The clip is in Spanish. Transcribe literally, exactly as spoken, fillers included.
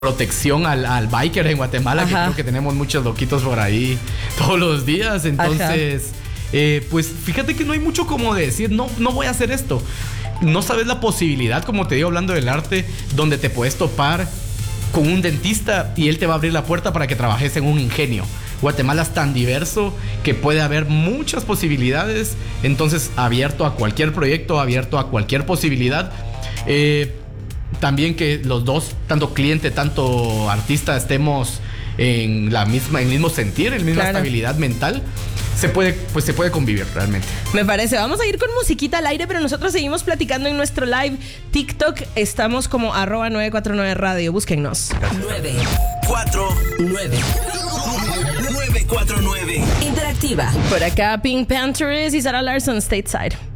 protección al, al biker en Guatemala, Ajá. que creo que tenemos muchos loquitos por ahí todos los días. Entonces, eh, pues fíjate que no hay mucho como decir, no, no voy a hacer esto. No sabes la posibilidad, como te digo, hablando del arte, donde te puedes topar con un dentista y él te va a abrir la puerta para que trabajes en un ingenio. Guatemala es tan diverso que puede haber muchas posibilidades, entonces abierto a cualquier proyecto, abierto a cualquier posibilidad. Eh, también que los dos, tanto cliente, tanto artista, estemos en la misma, en el mismo sentir, en la misma claro. estabilidad mental. Se puede, pues se puede convivir realmente. Me parece. Vamos a ir con musiquita al aire, pero nosotros seguimos platicando en nuestro live TikTok. Estamos como arroba nueve cuatro nueve radio. Búsquennos. nueve cuatro nueve nueve cuatro nueve Interactiva. Por acá Pink Panthers y Sarah Larson, Stateside.